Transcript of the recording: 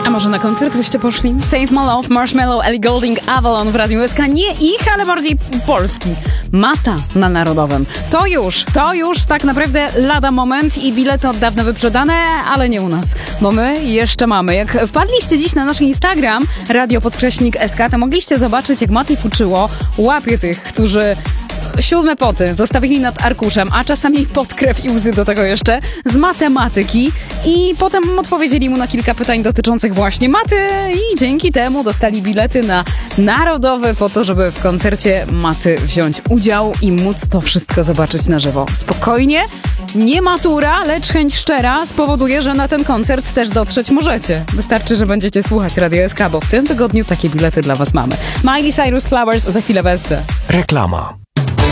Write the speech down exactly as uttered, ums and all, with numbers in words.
A może na koncert byście poszli? Save My Love, Marshmallow, Ellie Goulding, Avalon w Radiu S K. Nie ich, ale bardziej Polski. Mata na Narodowym. To już, to już tak naprawdę lada moment i bilety od dawna wyprzedane, ale nie u nas. Bo my jeszcze mamy. Jak wpadliście dziś na nasz Instagram, Radio Podkreśnik S K, to mogliście zobaczyć, jak Mati Fuczyło łapie tych, którzy siódme poty zostawili nad arkuszem, a czasami podkrew i łzy do tego jeszcze, z matematyki i potem odpowiedzieli mu na kilka pytań dotyczących właśnie maty i dzięki temu dostali bilety na Narodowy po to, żeby w koncercie maty wziąć udział i móc to wszystko zobaczyć na żywo. Spokojnie, nie matura, lecz chęć szczera spowoduje, że na ten koncert też dotrzeć możecie. Wystarczy, że będziecie słuchać Radio S K, bo w tym tygodniu takie bilety dla was mamy. Miley Cyrus Flowers za chwilę w S D. Reklama.